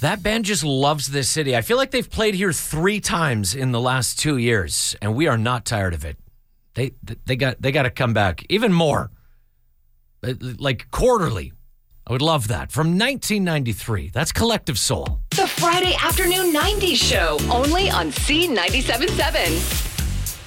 That band just loves this city. I feel like they've played here 3 times in the last 2 years, and we are not tired of it. They got to come back even more, like quarterly. I would love that. From 1993, that's Collective Soul. The Friday Afternoon 90s Show, only on C97.7.